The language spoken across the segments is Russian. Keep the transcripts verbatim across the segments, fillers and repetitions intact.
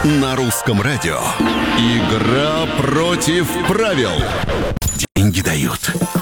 на русском радио. Игра против правил. Деньги дают.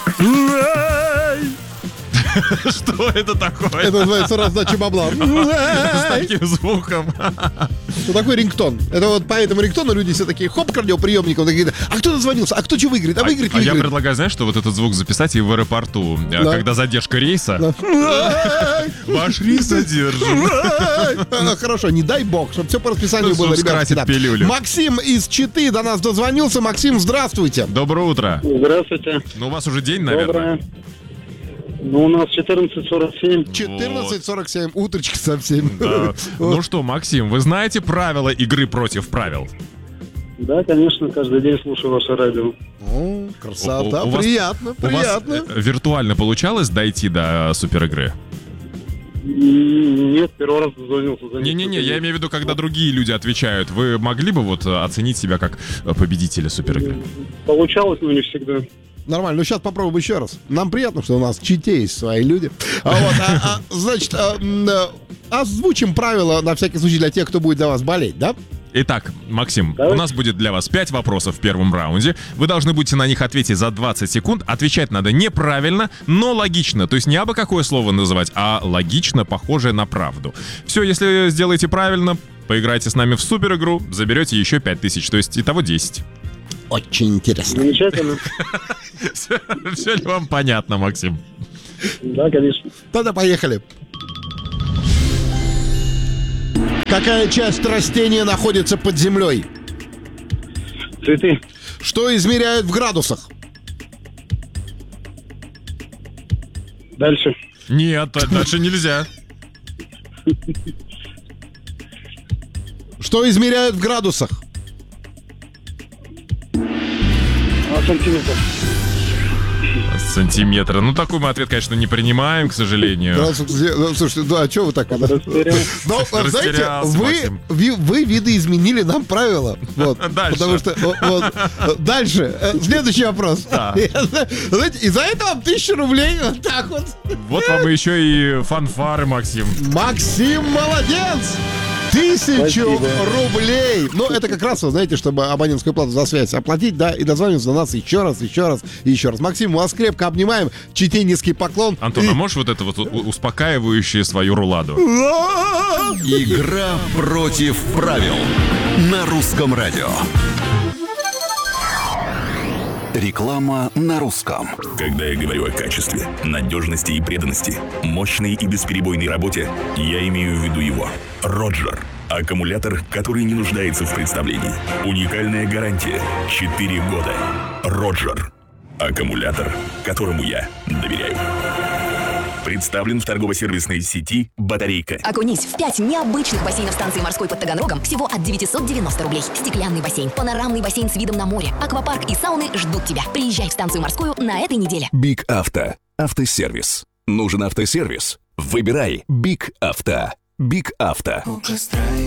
Что это такое? Это называется раздача бабла. С таким звуком. Что такое рингтон? Это вот по этому рингтону люди все такие, хоп, к радиоприемникам, такие, а кто дозвонился, а кто что выиграет, а выиграет, А я выиграет. предлагаю, знаешь, что вот этот звук записать и в аэропорту, Да. когда задержка рейса. Ваш рейс задержан. Хорошо, не дай бог, чтобы все по расписанию Ну, было, чтоб ребятки. скрасить Да. пилюлю. Максим из Читы до нас дозвонился. Максим, здравствуйте. Доброе утро. Здравствуйте. Ну, у вас уже день, наверное. Доброе. Ну, у нас четырнадцать сорок семь. четырнадцать сорок семь, утречка совсем. Да. Ну что, Максим, вы знаете правила игры против правил? Да, конечно, каждый день слушаю ваше радио. О, красота, У- у вас- приятно, У вас приятно. э, виртуально получалось дойти до суперигры? М, Нет, первый раз дозвонился. за Не-не-не, несколько я дней. имею в виду, когда другие люди отвечают. Вы могли бы вот э, оценить себя как э, победителя суперигры? Получалось, но не всегда. Нормально, ну сейчас попробуем еще раз. Нам приятно, что у нас в Чите есть свои люди. А вот, а, а, значит, а, м, а, озвучим правила на всякий случай для тех, кто будет за вас болеть, да? Итак, Максим, Давай. у нас будет для вас пять вопросов в первом раунде. Вы должны будете на них ответить за двадцать секунд. Отвечать надо неправильно, но логично. То есть не абы какое слово называть, а логично, похожее на правду. Все, если сделаете правильно, поиграйте с нами в суперигру, заберете еще пять тысяч, то есть итого десять. Очень интересно. Замечательно. Все ли вам понятно, Максим? Да, конечно. Тогда поехали. Какая часть растения находится под землей? Цветы. Что измеряют в градусах? Дальше. Нет, дальше нельзя. Что измеряют в градусах? А сантиметр. Сантиметра. Ну, такой мы ответ, конечно, не принимаем, к сожалению. Градусах, ну, слушайте, ну а что вы так? Растерял. Ну, знаете, Растерялся, вы, Максим. вы, вы видоизменили нам правила. Вот, Дальше. Потому что вот, вот, дальше. Э, Следующий вопрос. Да. Знаете, и за это вам тысяча рублей. Вот так вот. Вот вам еще и фанфары, Максим. Максим, молодец! Тысячу Спасибо. рублей! Ну, это как раз, вы знаете, чтобы абонентскую плату за связь оплатить, да, и дозвониться до нас еще раз, еще раз и еще раз. Максим, мы вас крепко обнимаем. Чите низкий поклон. Антон, а можешь вот это вот у- успокаивающее свою руладу? Игра против правил на русском радио. Реклама на русском. Когда я говорю о качестве, надежности и преданности, мощной и бесперебойной работе, я имею в виду его. Роджер. Аккумулятор, который не нуждается в представлении. Уникальная гарантия. четыре года. Роджер. Аккумулятор, которому я доверяю. Представлен в торгово-сервисной сети «Батарейка». Окунись в пять необычных бассейнов станции морской под Таганрогом всего от девятьсот девяносто рублей. Стеклянный бассейн, панорамный бассейн с видом на море, аквапарк и сауны ждут тебя. Приезжай в станцию морскую на этой неделе. Биг Авто. Автосервис. Нужен автосервис? Выбирай Биг Авто. Биг Авто.